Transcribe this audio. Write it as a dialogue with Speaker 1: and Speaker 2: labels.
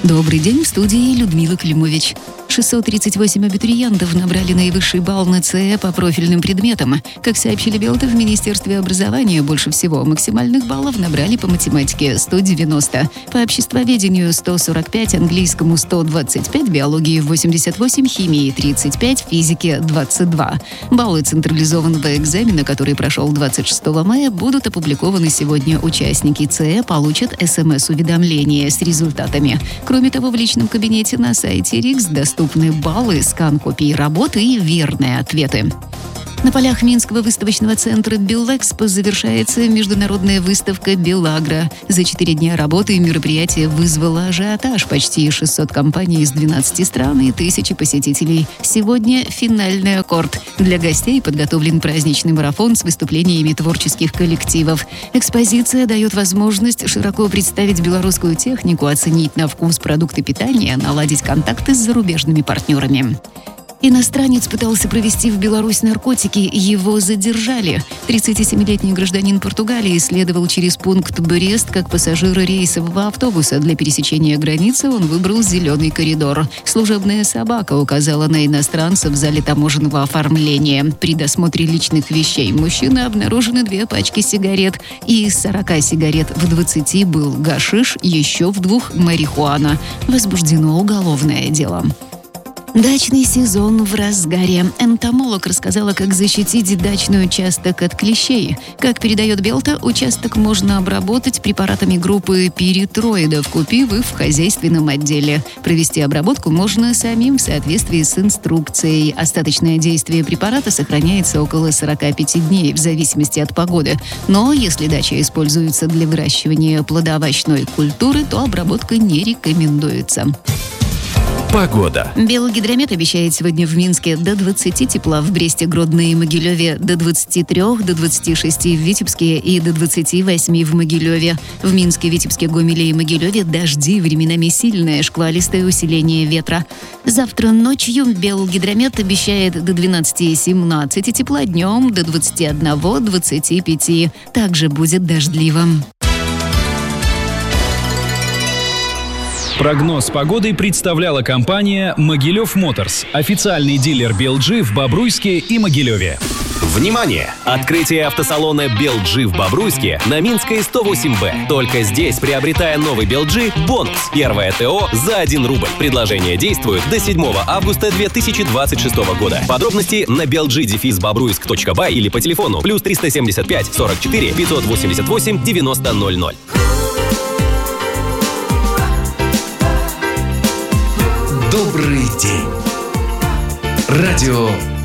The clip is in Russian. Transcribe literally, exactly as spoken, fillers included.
Speaker 1: Добрый день, в студии Людмила Климович. шестьсот тридцать восемь абитуриентов набрали наивысший балл на ЦЭ по профильным предметам. Как сообщили Белта, в Министерстве образования больше всего максимальных баллов набрали по математике – сто девяносто, по обществоведению – сто сорок пять, английскому – сто двадцать пять, биологии – восемьдесят восемь, химии – тридцать пять, физике – двадцать два. Баллы централизованного экзамена, который прошел двадцать шестого мая, будут опубликованы сегодня. Участники ЦЭ получат СМС-уведомление с результатами. Кроме того, в личном кабинете на сайте РИКС доступны баллы, скан копий работы и верные ответы. На полях Минского выставочного центра «Белэкспо» завершается международная выставка «Белагро». За четыре дня работы мероприятие вызвало ажиотаж. Почти шестьсот компаний из двенадцати стран и тысячи посетителей. Сегодня финальный аккорд. Для гостей подготовлен праздничный марафон с выступлениями творческих коллективов. Экспозиция дает возможность широко представить белорусскую технику, оценить на вкус продукты питания, наладить контакты с зарубежными партнерами. Иностранец пытался провести в Беларусь наркотики, его задержали. тридцатисемилетний гражданин Португалии следовал через пункт Брест как пассажир рейсового автобуса. Для пересечения границы он выбрал зеленый коридор. Служебная собака указала на иностранца в зале таможенного оформления. При досмотре личных вещей мужчины обнаружены две пачки сигарет. И из сорока сигарет в двадцати был гашиш, еще в двух – марихуана. Возбуждено уголовное дело. Дачный сезон в разгаре. Энтомолог рассказала, как защитить дачный участок от клещей. Как передает Белта, участок можно обработать препаратами группы пиритроидов, купив их в хозяйственном отделе. Провести обработку можно самим в соответствии с инструкцией. Остаточное действие препарата сохраняется около сорок пять дней в зависимости от погоды. Но если дача используется для выращивания плодоовощной культуры, то обработка не рекомендуется.
Speaker 2: Погода.
Speaker 1: Белгидромет обещает сегодня в Минске до двадцати тепла, в Бресте, Гродно и Могилеве до двадцати трёх, до двадцати шести в Витебске и до двадцати восьми в Могилеве. В Минске, Витебске, Гомеле и Могилеве дожди, временами сильное шквалистое усиление ветра. Завтра ночью Белгидромет обещает до двенадцати-семнадцати тепла, днем до двадцати одного - двадцати пяти. Также будет дождливо.
Speaker 2: Прогноз погоды представляла компания «Могилев Моторс», официальный дилер би эл джи в Бобруйске и Могилеве.
Speaker 3: Внимание! Открытие автосалона би эл джи в Бобруйске на Минской сто восемь бэ. Только здесь, приобретая новый би эл джи, бонус. Первое ТО за один рубль. Предложение действует до седьмого августа две тысячи двадцать шестого года. Подробности на би эл джи дефис бобруйск точка бай или по телефону плюс триста семьдесят пять сорок четыре пятьсот восемьдесят восемь девяносто ноль ноль.
Speaker 4: Добрый день. Радио